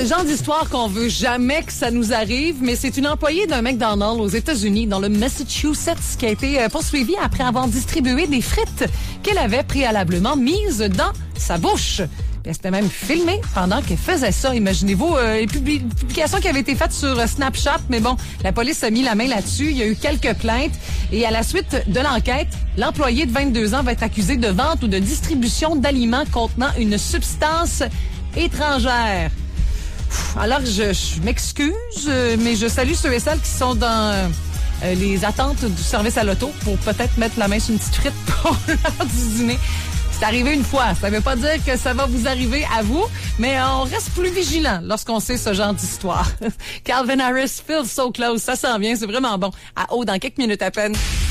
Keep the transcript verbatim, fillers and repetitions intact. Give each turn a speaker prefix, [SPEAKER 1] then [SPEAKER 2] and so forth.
[SPEAKER 1] le genre d'histoire qu'on veut jamais que ça nous arrive, mais c'est une employée d'un McDonald's aux États-Unis, dans le Massachusetts, qui a été poursuivie après avoir distribué des frites qu'elle avait préalablement mises dans sa bouche. Elle s'était même filmée pendant qu'elle faisait ça. Imaginez-vous, euh, une publication qui avait été faite sur euh, Snapchat, mais bon, la police a mis la main là-dessus. Il y a eu quelques plaintes. Et à la suite de l'enquête, l'employé de vingt-deux ans va être accusé de vente ou de distribution d'aliments contenant une substance étrangère. Alors, je, je m'excuse, euh, mais je salue ceux et celles qui sont dans euh, les attentes du service à l'auto pour peut-être mettre la main sur une petite frite pour l'heure du dîner. C'est arrivé une fois. Ça veut pas dire que ça va vous arriver à vous, mais on reste plus vigilant lorsqu'on sait ce genre d'histoire. Calvin Harris, Feels So Close, ça s'en vient, c'est vraiment bon. À haut dans quelques minutes à peine.